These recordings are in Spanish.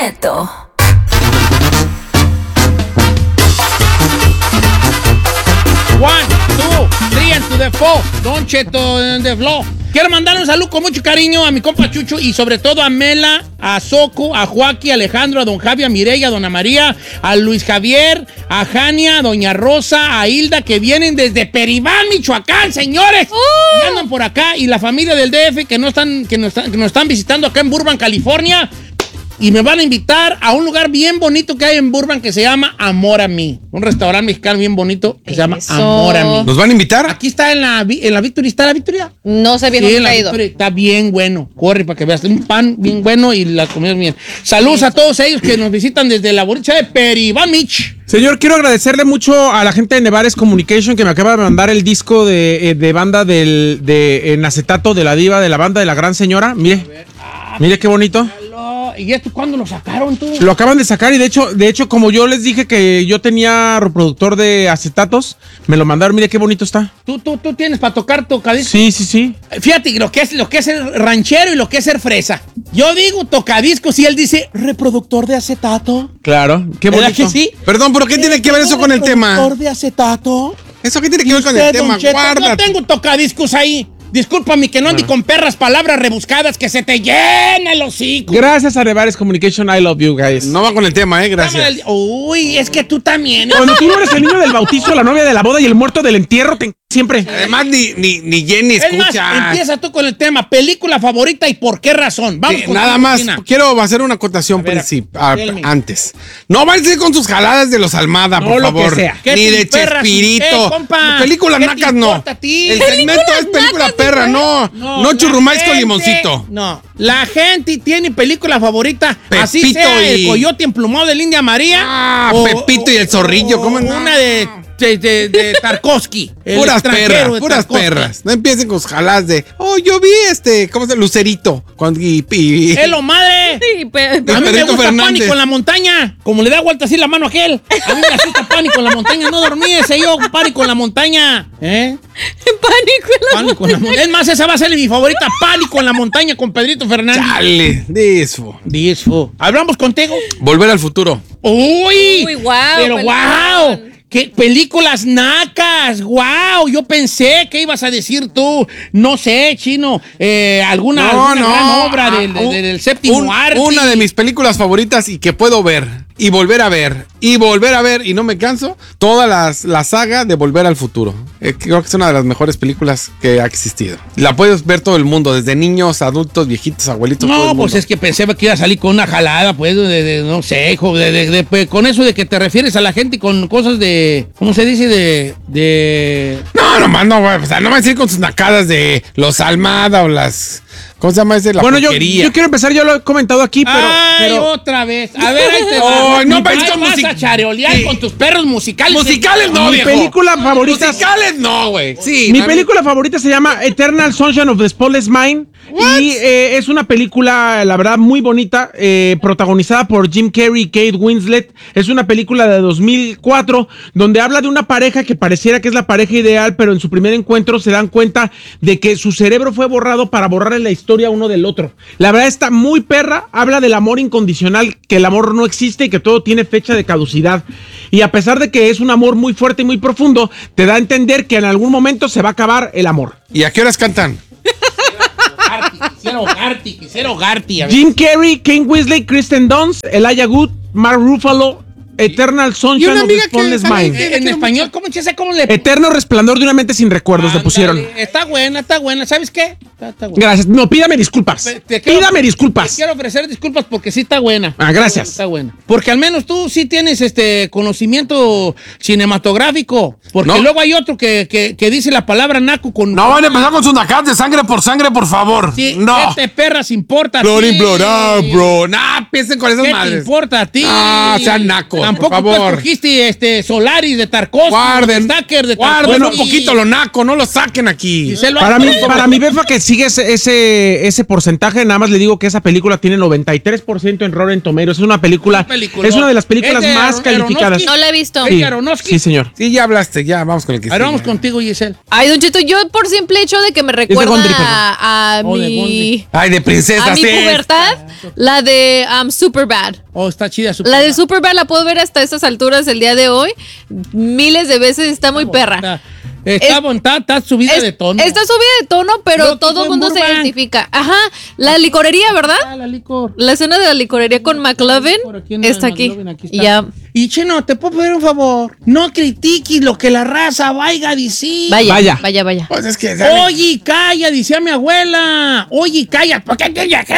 Cheto. One, two, three, and to the four. Don Cheto and the flow. Quiero mandar un saludo con mucho cariño a mi compa Chucho y sobre todo a Mela, a Soco, a Joaquín, a Alejandro, a don Javi, a Mireya, a dona María, a Luis Javier, a Jania, a doña Rosa, a Hilda, que vienen desde Peribán, Michoacán, señores. Y andan por acá. Y la familia del DF que nos están visitando acá en Burbank, California. Y me van a invitar a un lugar bien bonito que hay en Burbank que se llama Amor a Mí. Un restaurante mexicano bien bonito que se llama Amor a Mí. ¿Nos van a invitar? Aquí está en la Victoria. ¿Está la Victoria? No sé bien, sí, dónde ha ido. Está bien bueno. Corre para que veas. Un pan bien bueno y la comida bien. Saludos a todos ellos que nos visitan desde la boricha de Peribán, Mich. Señor, quiero agradecerle mucho a la gente de Nevares Communication que me acaba de mandar el disco de banda en acetato de la diva, de la banda de la gran señora. Mire, mire qué bonito. ¿Y esto cuándo lo sacaron tú? Lo acaban de sacar y de hecho, como yo les dije que yo tenía reproductor de acetatos, me lo mandaron. Mire qué bonito está. ¿Tú tienes para tocar tocadiscos? Sí. Fíjate, lo que es ser ranchero y lo que es ser fresa. Yo digo tocadiscos y él dice reproductor de acetato. Claro, qué bonito. ¿Verdad que sí? Perdón, pero ¿qué tiene que ver eso con el tema? ¿Reproductor de acetato? ¿Eso qué tiene que ver con el tema? Guarda. No tengo tocadiscos ahí. Discúlpame que no ande con perras palabras rebuscadas que se te llena el hocico. Gracias a Nevares Communication, I love you guys. No va con el tema, gracias. Uy, es que tú también. Cuando tú no eres el niño del bautizo, la novia de la boda y el muerto del entierro, siempre. Además, ni Jenny escucha. Es más, empieza tú con el tema. Película favorita y por qué razón. Vamos con nada más, quiero hacer una acotación antes. No van a ir con sus jaladas de los Almada, por favor. Lo que sea. Ni de Chespirito. Películas nacas no. El segmento es película perra, no churrumais con limoncito. No, la gente tiene película favorita. Pepito así sea el coyote emplumado de India María. Pepito y el zorrillo. ¿Cómo no? Una de Tarkovsky. Puras perras. No empiecen con sus jaladas de, yo vi ¿cómo se llama? Lucerito. ¡Hello, madre! Sí, a mí me gusta Pánico en la montaña. Como le da vuelta así la mano a aquel. A mí me asusta Pánico en la montaña. No dormí Pánico en la montaña. Pánico en la montaña. Es más, esa va a ser mi favorita. Pánico en la montaña con Pedrito Fernández. Chale, disfo. ¿Hablamos contigo? Volver al futuro. ¡Uy! Wow. Pero wow. ¡Qué películas nacas! ¡Wow! Yo pensé que ibas a decir tú, no sé, Chino, alguna gran obra del séptimo arte. Una de mis películas favoritas y que puedo ver y volver a ver y no me canso, toda la saga de Volver al Futuro. Creo que es una de las mejores películas que ha existido. La puedes ver todo el mundo, desde niños, adultos, viejitos, abuelitos. todo el mundo. Pues es que pensé que iba a salir con una jalada, pues, no sé, hijo, con eso de que te refieres a la gente con cosas de, ¿cómo se dice? No, nomás no, o sea, no va a decir con sus nacadas de los Almada o las... ¿Cómo se llama ese? La porquería. Yo quiero empezar, yo lo he comentado aquí, pero... otra vez. A ver, ahí te va. No vas a charolear con tus perros musicales. Musicales no, viejo. Mi película favorita... Musicales no, güey. Sí. Mi película favorita se llama Eternal Sunshine of the Spotless Mind. What? Y es una película, la verdad, muy bonita, protagonizada por Jim Carrey y Kate Winslet. Es una película de 2004, donde habla de una pareja que pareciera que es la pareja ideal, pero en su primer encuentro se dan cuenta de que su cerebro fue borrado para borrarle la historia uno del otro. La verdad está muy perra, habla del amor incondicional, que el amor no existe y que todo tiene fecha de caducidad. Y a pesar de que es un amor muy fuerte y muy profundo, te da a entender que en algún momento se va a acabar el amor. ¿Y a qué horas cantan? Quisiera hogarte. Jim Carrey, Kate Winslet, Kristen Dunst, Elijah Wood, Mark Ruffalo, Eternal Sunshine of the Spotless Mind. En español, ¿cómo le... Eterno resplandor de una mente sin recuerdos, le pusieron. Está buena. ¿Sabes qué? Está buena. Gracias. No, pídame disculpas. Pídame disculpas. Te quiero ofrecer disculpas porque sí está buena. Gracias. Está buena. Porque al menos tú sí tienes conocimiento cinematográfico. Porque luego hay otro que dice la palabra naco con... No van a empezar con sus nacadas de sangre, por favor. Sí, no. ¿Qué te perras importa a ti? Bro. Nah, piensen con esas madres. ¿Qué te importa a ti? Sean naco. Tampoco por favor. tú escogiste Solaris de Tarkovsky. Guarden un poquito lo naco, no lo saquen aquí. Para mi befa que sigue ese porcentaje, nada más le digo que esa película tiene 93% en Rotten Tomatoes. Es una película, es una de las películas más calificadas. No la he visto. Sí, señor. Sí, ya hablaste, ya vamos con el que Ahora sigue. vamos contigo, Giselle. Ay, Don Cheto, yo por simple hecho de que me recuerda Gondry, a Oh, de mi... Gondry. Ay, de princesa, A mi sí. pubertad, la de Superbad. Oh, está chida. La de Superbad la puedo ver hasta estas alturas el día de hoy. Miles de veces, está muy perra. Está subida de tono. Está subida de tono, pero Creo que todo fue el mundo se Burbank. identifica. Ajá, la licorería, ¿verdad? La licor. La escena de la licorería con McLovin Por aquí en está el aquí. McLovin, aquí está. Ya. Y Chino, ¿te puedo pedir un favor? No critiques lo que la raza vaya a decir. Vaya. Pues es que... Oye, calla, decía mi abuela. Oye, calla. ¿Por qué?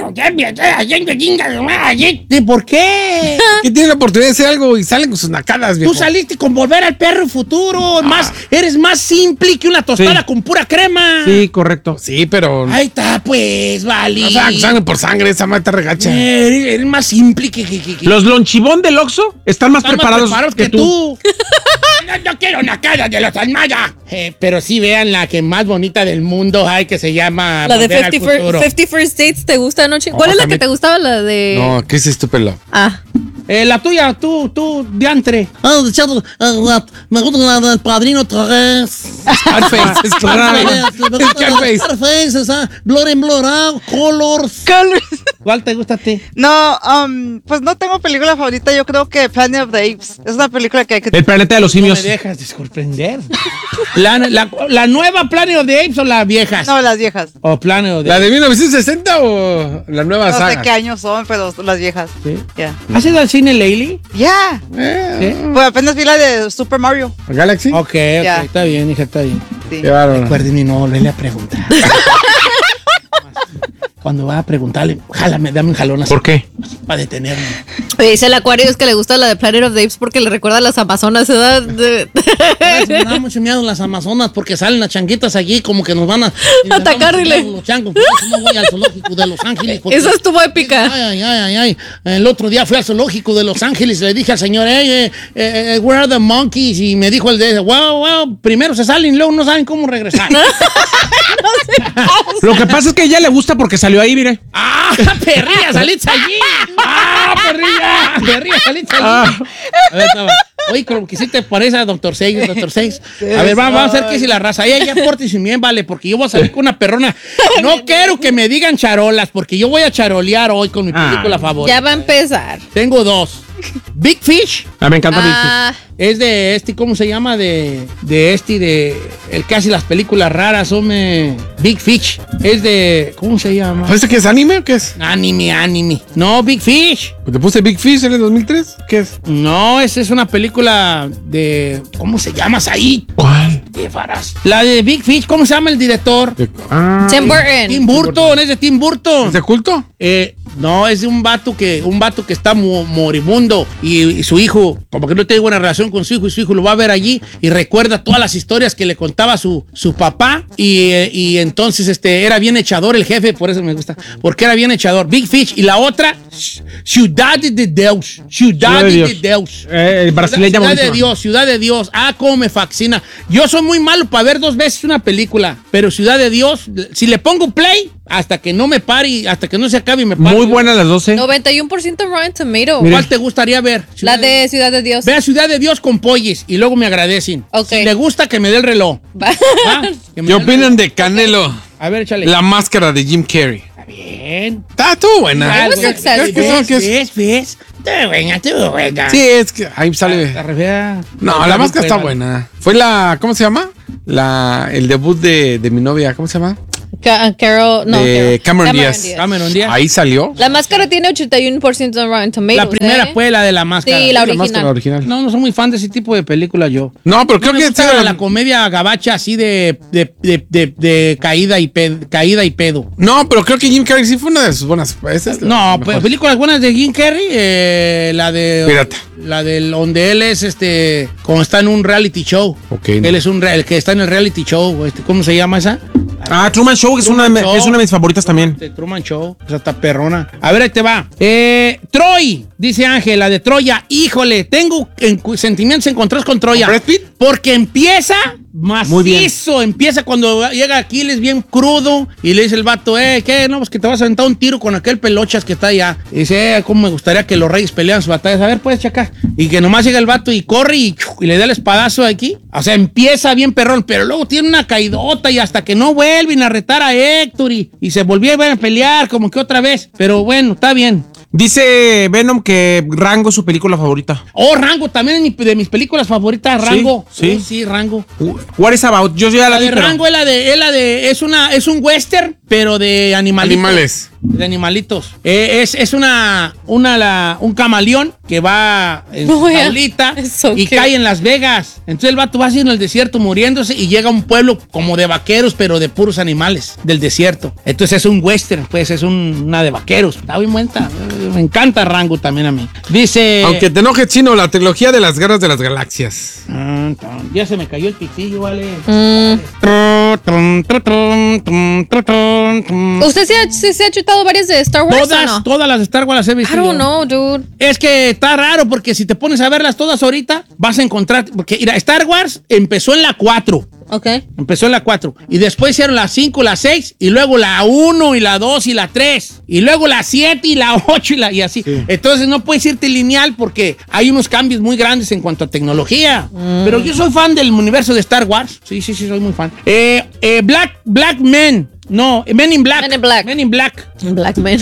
¿Por qué? Que tiene la oportunidad de hacer algo y salen con sus nacadas, viejo. Tú saliste con Volver al Perro Futuro. Eres más simple que una tostada Sí. con pura crema. Sí, correcto. Sí, pero... Ahí está, pues, vale. O sea, sangre por sangre, esa mata regacha. Eres más simple que Los lonchibón del Oxxo están más Están preparados que tú. No quiero una cara de los Almaya. Pero sí vean la que más bonita del mundo hay, que se llama La de Volver al 50 Futuro. First Dates, ¿te gusta anoche? ¿Cuál es la también. que te gustaba? La de... No, ¿qué es estúpido? Ah. La tuya, tú, diantre. Me gusta la del Padrino 3. Scarface, Scarface. Scarface, Blood in, Blood Out, Colors. ¿Cuál te gusta a ti? No, pues no tengo película favorita. Yo creo que Planet of the Apes es una película que hay que... El planeta de los No me simios. dejas de sorprender. ¿La nueva Planet of the Apes o las viejas? No, las viejas. ¿O Planet of the ¿La de 1960 o la nueva No sé saga? qué años son, pero las viejas. Sí. Ya. ¿Has ido al cine, Leili? Ya. ¿Sí? Pues apenas vi la de Super Mario. ¿Galaxy? Ok, Ya. está bien, hija, está bien. Sí. Qué bárbaro. Recuerden y no volverle a preguntar. Cuando va a preguntarle, jálame, dame un jalón así ¿Por qué? para detenerme. Oye, dice el Acuario es que le gusta la de Planet of the Apes porque le recuerda a las Amazonas, ¿verdad? Me da mucho miedo las Amazonas porque salen las changuitas allí como que nos van a Atacar, nos dile. van los changos. Por eso no voy al zoológico de Los Ángeles. porque- Esa estuvo épica. Ay. El otro día fui al zoológico de Los Ángeles y le dije al señor, where are the monkeys? Y me dijo el de, wow, primero se salen y luego no saben cómo regresar. Lo que pasa es que a ella le gusta porque salió ahí, mire. ¡Ah, perrilla, saliste allí! ¡Ah, perrilla, saliste allí! A ver, estaba. Oye, como que sí te parece a Dr. Seuss, Dr. Seuss. A ver, vamos a hacer que si la raza. Ya pórtese bien, vale, porque yo voy a salir con una perrona. No quiero que me digan charolas, porque yo voy a charolear hoy con mi película favorita. Ya va a empezar. Tengo dos. Big Fish Me encanta Ah, es de ¿cómo se llama? De el que hace las películas raras, hombre. Big Fish es de, ¿cómo se llama? ¿Este qué es anime o qué es? Anime. No, Big Fish. ¿Te puse Big Fish en el 2003? ¿Qué es? No, esa es una película de, ¿cómo se llama ahí? ¿Cuál? ¿Qué farás? La de Big Fish, ¿cómo se llama el director? Tim Burton. Tim Burton, es de Tim Burton. ¿Es de culto? No, es de un vato que está moribundo y su hijo, como que no tiene buena relación con su hijo, y su hijo lo va a ver allí y recuerda todas las historias que le contaba su papá y entonces era bien echador el jefe, por eso me gusta, porque era bien echador. Big Fish. Y la otra, Ciudad de Deus. Ciudad de Deus. Brasileña Ciudad de Dios. Ah, cómo me fascina. Yo soy muy malo para ver dos veces una película, pero Ciudad de Dios, si le pongo play, hasta que no me pare, hasta que no se acabe y me pare. Muy buenas las 12. 91% Rotten Tomato. ¿Cuál te gustaría ver? La de Ciudad de Dios. Vea Ciudad de Dios con polles y luego me agradecen. Ok. Si le gusta, que me dé el reloj. Va. ¿Va? Que me ¿Qué dé el opinan de Canelo? A ver, échale. La máscara de Jim Carrey. Está bien. Estuvo buena. It was successful. ¿Ves? Estuvo buena. Sí, es que ahí sale. La refea. No, la máscara está buena. Fue ¿cómo se llama? El debut de mi novia, ¿cómo se llama? Carol, no. De Cameron Díaz. Cameron Díaz. Ahí salió. La máscara tiene 81% de Rotten Tomatoes. La primera fue la de la máscara. Sí, la La máscara original. original. No soy muy fan de ese tipo de película yo. No, pero creo Me que gusta la comedia gabacha así de caída y pedo. No, pero creo que Jim Carrey sí fue una de sus buenas. Esa es la No, mejor. películas buenas de Jim Carrey, la de Pirata. La del donde él es como está en un reality show. Ok. Él es el que está en el reality show, ¿cómo se llama esa? Truman Show es una Show. de mis favoritas también. De Truman Show, esa está perrona. A ver, ahí te va. Troy. Dice Ángela de Troya, híjole, tengo sentimientos encontrados con Troya. ¿Brad Pitt? Porque empieza Muy bien. macizo, empieza cuando llega Aquiles bien crudo y le dice el vato, ¿qué? No, pues que te vas a aventar un tiro con aquel pelochas que está allá. Y dice, cómo me gustaría que los reyes pelearan sus batallas. A ver, pues, chaca. Y que nomás llega el vato y corre y le da el espadazo aquí. O sea, empieza bien perrón, pero luego tiene una caidota y hasta que no vuelven a retar a Héctor y se volvieron a pelear como que otra vez. Pero bueno, está bien. Dice Venom que Rango es su película favorita. Oh, Rango, también es de mis películas favoritas, Rango. Sí. Sí, Rango. What is about? Yo ya la La vi, de pero... Rango es un western, pero de animalitos. Animales. De animalitos. Es un camaleón que va en su Oh, yeah. jaulita It's so y cute. cae en Las Vegas. Entonces el vato va así en el desierto muriéndose y llega a un pueblo como de vaqueros, pero de puros animales del desierto. Entonces es un western, pues es una de vaqueros. Está bien buena. Me encanta Rango también a mí. Dice... Aunque te enojes, Chino, la trilogía de las guerras de las galaxias. Ya se me cayó el pitillo, vale. ¿Usted se ha chutado varias de Star Wars o no? Todas las de Star Wars las he visto. I yo. don't know, dude. Es que está raro porque si te pones a verlas todas ahorita, vas a encontrar... Porque mira, Star Wars empezó en la 4. Ok. Empezó en la 4. Y después hicieron la 5, la 6, y luego la 1, y la 2, y la 3. Y luego la 7, y la 8, y así. Sí. Entonces no puedes irte lineal porque hay unos cambios muy grandes en cuanto a tecnología. Pero yo soy fan del universo de Star Wars. Sí, soy muy fan. Black Men. No, Men in Black. Men in Black. Men in Black. Black Man.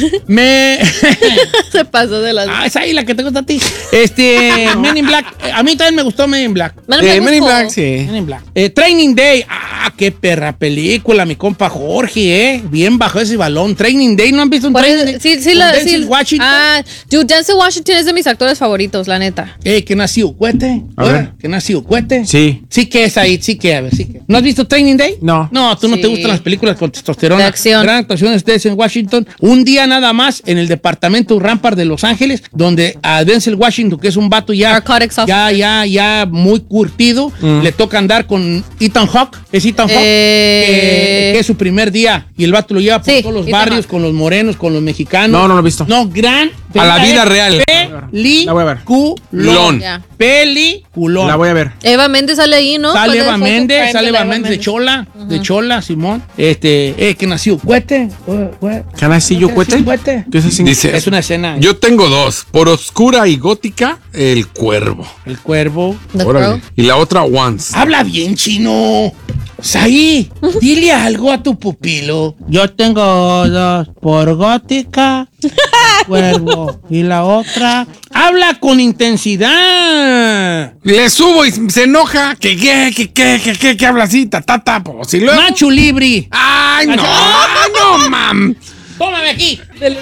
Se pasó de las... Ah, esa ahí la que te gusta a ti. Men in Black. A mí también me gustó Men in Black. Men Men in Black, sí. Men in Black. Training Day. Ah, qué perra película, mi compa Jorge, Bien bajo ese balón. Training Day, ¿no han visto un Training Day? Sí, Con la... Denzel Sí. Washington. Ah, dude, Denzel Washington es de mis actores favoritos, la neta. Que nació cuete. A ver. Que nació cuete. Sí. Sí que es ahí, sí que, a ver, sí que. ¿No has visto Training Day? No. No, tú no Sí. te gustan las películas con testosterona. De acción. Gran actuación de ustedes en Washington. Un día nada más en el departamento Rampart de Los Ángeles, donde a Denzel Washington, que es un vato ya Narcotics officer. ya muy curtido, le toca andar con Ethan Hawke. ¿Es Ethan Hawke? Que es su primer día. Y el vato lo lleva por Sí, todos los Ethan barrios, Hawke. con los morenos, con los mexicanos. No lo he visto. No, gran. A la vida real. La voy a ver. Peliculón. Ya. Peliculón. La voy a ver. Eva Méndez sale ahí, ¿no? Sale ¿Cuál Eva es? Fue su Méndez, prime sale de Eva Eva Méndez de Chola, Simón. Que nació cuete. ¿Can I see you, cuete? ¿Qué es así? Dice, Es una escena. yo tengo dos. Por oscura y gótica, El Cuervo. El cuervo. The Órale. Crow. Y la otra, Once. Habla bien, chino. Saí, dile algo a tu pupilo. Yo tengo dos. Por gótica, cuervo. Y la otra. Habla con intensidad. Le subo y se enoja. ¿Qué habla así? Tatata, pues. Y luego. Nacho Libri. ¡Ay, no! ¡No, mam! Tómame aquí.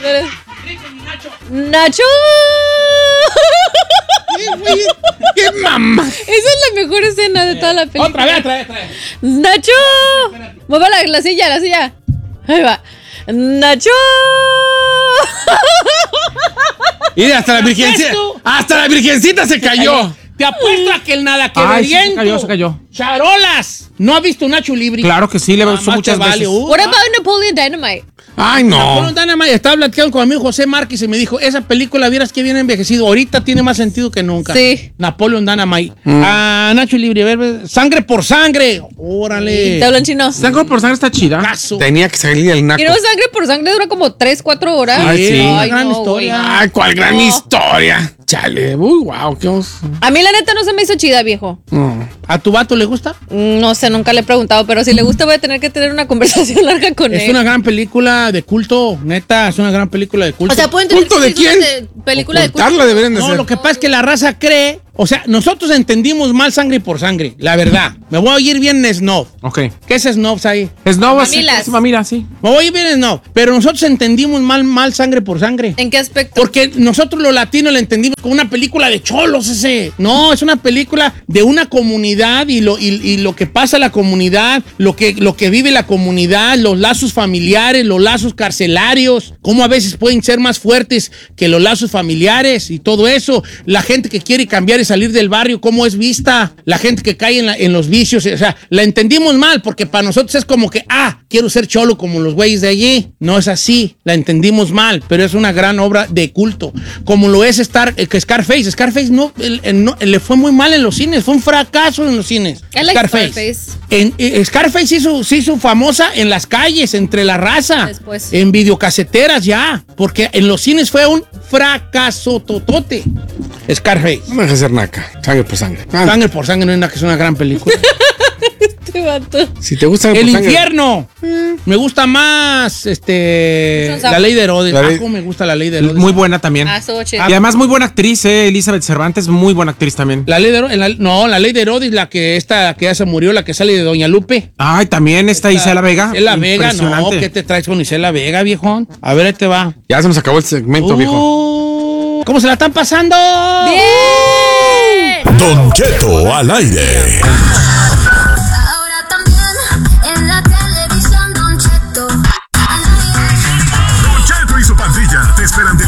Nacho. ¡Qué mamá! Esa es la mejor escena de toda la película. Otra vez. Nacho. Mueva la silla. Ahí va. Nacho. Y hasta la virgencita se cayó. Te apuesto a que el nada que Ay, sí, bebiendo. se cayó. Charolas. ¿No ha visto Nacho Libri? Claro que sí, le he visto Más muchas te vale. veces. What about Napoleon Dynamite? Ay, Napoleon no. Dynamite, estaba platicando con mi amigo José Márquez y me dijo, esa película, vieras que bien envejecido, ahorita tiene más sentido que nunca. Sí. Napoleon Dynamite. Nacho Libre, a ver, Sangre por Sangre. Órale. Te hablan chino. Sangre por sangre está chida. Caso. Tenía que salir el naco. Y no, Sangre por Sangre dura como 3-4 horas. Ay, sí. Una gran historia. güey. Ay, cuál gran historia. Chale. Uy, wow, qué oso. A mí la neta no se me hizo chida, viejo. ¿A tu vato le gusta? No sé, nunca le he preguntado, pero si le gusta voy a tener que tener una conversación larga con Es él. una gran película de culto, neta, es una gran película de culto. O sea, puedo entender ¿Culto que de sí es una quién? película de culto. Ocultarla deberían de No, ser. lo que pasa es que la raza cree, o sea, nosotros entendimos mal Sangre por Sangre, la verdad. Me voy a oír bien snob. Ok. ¿Qué es snobs ahí? Es no, Mamilas. es mamila, sí. Me voy a oír bien snob, pero nosotros entendimos mal Sangre por Sangre. ¿En qué aspecto? Porque nosotros los latinos la entendimos como una película de cholos ese. No, es una película de una comunidad y lo que pasa en la comunidad, lo que vive la comunidad, los lazos familiares, los lazos carcelarios, cómo a veces pueden ser más fuertes que los lazos familiares y todo eso. La gente que quiere cambiar quiere salir del barrio, cómo es vista la gente que cae en los vicios. O sea, la entendimos mal porque para nosotros es como que, quiero ser cholo como los güeyes de allí. No es así, la entendimos mal, pero es una gran obra de culto. Como lo es Scarface. Scarface no, le fue muy mal en los cines, fue un fracaso en los cines. Scarface. Scarface se hizo famosa en las calles, entre la raza. Después. En videocaseteras ya, porque en los cines fue un fracaso totote. Scarface. No me dejes ser naca. Sangre por sangre. Sangre por sangre no es nada, que es una gran película. Este vato. Si te gusta El por sangre, infierno. Me gusta más La Ley de Herodes. ¿Cómo me gusta La Ley de Herodes? Muy buena también. Estuvo Y chido. además muy buena actriz, Elizabeth Cervantes, muy buena actriz también. La Ley de Herodes, La Ley de Herodes, la que ya se murió, la que sale de Doña Lupe. Ay, también está Isela Vega. Isela Vega, no, Impresionante. ¿qué te traes con Isela Vega, viejón? A ver, ahí te va. ya se nos acabó el segmento, viejo. ¿Cómo se la están pasando? ¡Bien! Don Cheto al aire.